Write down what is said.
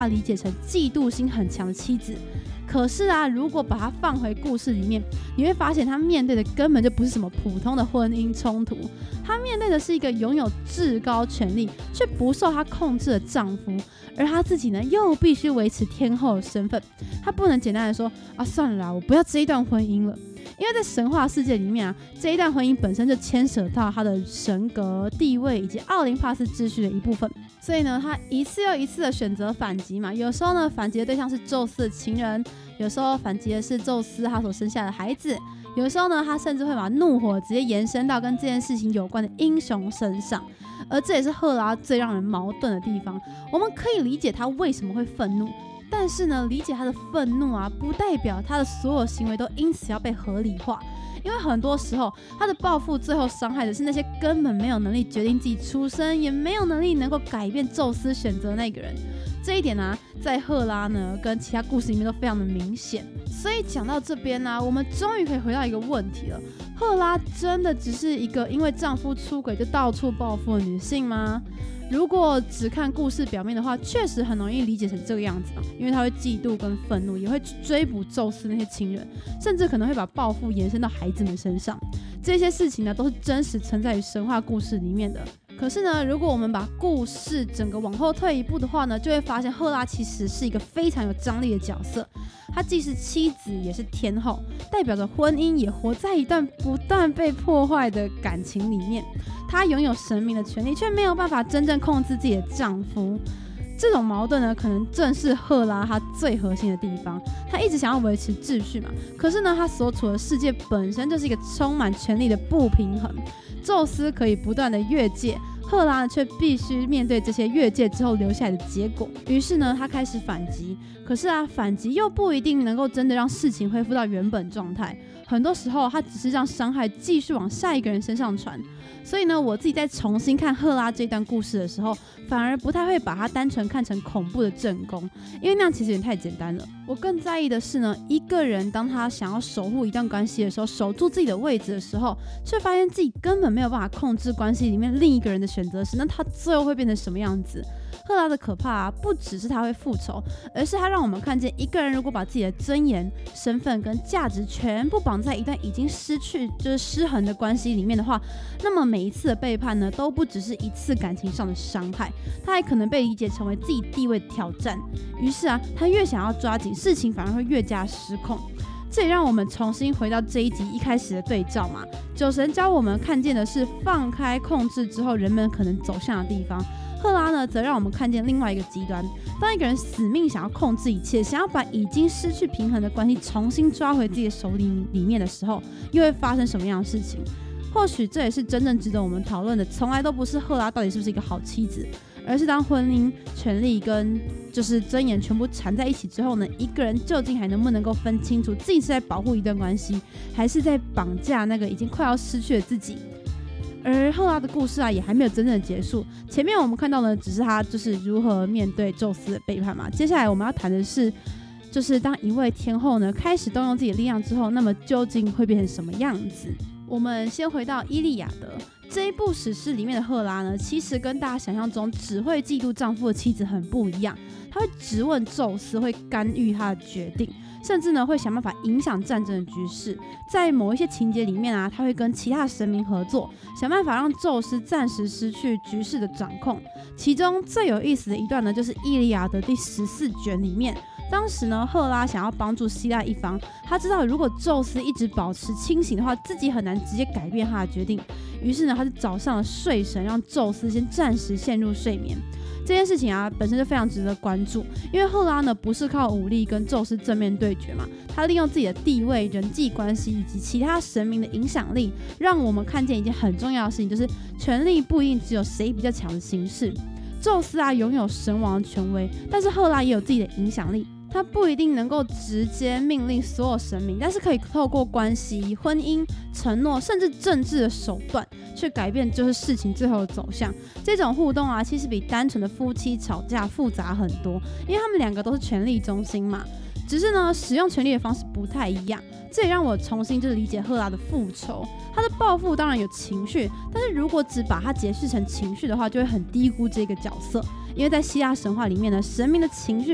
理解成嫉妒心很强的妻子。可是啊，如果把它放回故事里面，你会发现他面对的根本就不是什么普通的婚姻冲突，他面对的是一个拥有至高权力却不受他控制的丈夫，而他自己呢又必须维持天后的身份。他不能简单的说算了啦，我不要这一段婚姻了，因为在神话世界里面啊，这一段婚姻本身就牵扯到他的神格地位以及奥林帕斯秩序的一部分。所以呢，他一次又一次的选择反击嘛，有时候呢反击的对象是宙斯的情人，有时候反击的是宙斯他所生下的孩子，有时候呢他甚至会把怒火直接延伸到跟这件事情有关的英雄身上。而这也是赫拉最让人矛盾的地方。我们可以理解他为什么会愤怒，但是呢，理解他的愤怒啊，不代表他的所有行为都因此要被合理化。因为很多时候，他的报复最后伤害的是那些根本没有能力决定自己出身，也没有能力能够改变宙斯选择的那个人。这一点呢，在赫拉呢跟其他故事里面都非常的明显。所以讲到这边呢，我们终于可以回到一个问题了：赫拉真的只是一个因为丈夫出轨就到处报复的女性吗？如果只看故事表面的话，确实很容易理解成这个样子，因为他会嫉妒跟愤怒，也会去追捕宙斯那些情人，甚至可能会把报复延伸到孩子们身上。这些事情呢，都是真实存在于神话故事里面的。可是呢，如果我们把故事整个往后退一步的话呢，就会发现赫拉其实是一个非常有张力的角色。她既是妻子，也是天后，代表着婚姻也活在一段不断被破坏的感情里面。她拥有神明的权利，却没有办法真正控制自己的丈夫。这种矛盾呢，可能正是赫拉她最核心的地方。她一直想要维持秩序嘛，可是呢，她所处的世界本身就是一个充满权力的不平衡。宙斯可以不断的越界，赫拉呢却必须面对这些越界之后留下来的结果。于是呢，他开始反击。可是啊，反击又不一定能够真的让事情恢复到原本状态。很多时候，他只是让伤害继续往下一个人身上传。所以呢，我自己在重新看赫拉这段故事的时候，反而不太会把它单纯看成恐怖的正宫，因为那样其实有点太简单了。我更在意的是呢，一个人当他想要守护一段关系的时候，守住自己的位置的时候，却发现自己根本没有办法控制关系里面另一个人的选择时，那他最后会变成什么样子？赫拉的可怕啊，不只是他会复仇，而是他让我们看见一个人如果把自己的尊严、身份跟价值全部绑在一段已经失去就是失衡的关系里面的话，那么每一次的背叛呢，都不只是一次感情上的伤害，他还可能被理解成为自己地位的挑战。于是啊，他越想要抓紧，事情反而会越加失控。这也让我们重新回到这一集一开始的对照嘛。酒神教我们看见的是放开控制之后人们可能走向的地方，赫拉呢则让我们看见另外一个极端。当一个人死命想要控制一切，想要把已经失去平衡的关系重新抓回自己的手里面的时候，又会发生什么样的事情？或许这也是真正值得我们讨论的，从来都不是赫拉到底是不是一个好妻子，而是当婚姻、权利跟就是尊严全部缠在一起之后呢，一个人究竟还能不能够分清楚自己是在保护一段关系，还是在绑架那个已经快要失去的自己？而赫拉的故事啊，也还没有真正的结束。前面我们看到的只是她就是如何面对宙斯的背叛嘛。接下来我们要谈的是，就是当一位天后呢开始动用自己的力量之后，那么究竟会变成什么样子？我们先回到《伊利亚德》这一部史诗里面的赫拉呢，其实跟大家想象中只会嫉妒丈夫的妻子很不一样。她会质问宙斯，会干预他的决定，甚至呢会想办法影响战争的局势。在某一些情节里面啊，他会跟其他神明合作，想办法让宙斯暂时失去局势的掌控。其中最有意思的一段呢，就是《伊利亚德》第14卷里面。当时呢，赫拉想要帮助希腊一方，他知道如果宙斯一直保持清醒的话，自己很难直接改变他的决定。于是呢，他就找上了睡神，让宙斯先暂时陷入睡眠。这件事情啊，本身就非常值得关注，因为赫拉呢不是靠武力跟宙斯正面对决嘛，他利用自己的地位、人际关系以及其他神明的影响力，让我们看见一件很重要的事情，就是权力不一定只有谁比较强的形式。宙斯啊拥有神王的权威，但是赫拉也有自己的影响力。他不一定能够直接命令所有神明，但是可以透过关系、婚姻、承诺，甚至政治的手段，去改变就是事情最后的走向。这种互动啊，其实比单纯的夫妻吵架复杂很多，因为他们两个都是权力中心嘛。只是呢，使用权力的方式不太一样。这也让我重新就是理解赫拉的复仇。她的报复当然有情绪，但是如果只把它解释成情绪的话，就会很低估这个角色。因为在希腊神话里面呢，神明的情绪